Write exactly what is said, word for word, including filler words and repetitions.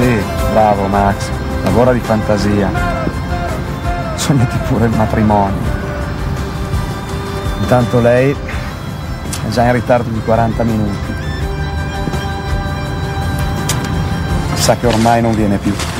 Sì, bravo Max, lavora di fantasia. Sognati pure il matrimonio. Intanto lei è già in ritardo di quaranta minuti. Sa che ormai non viene più.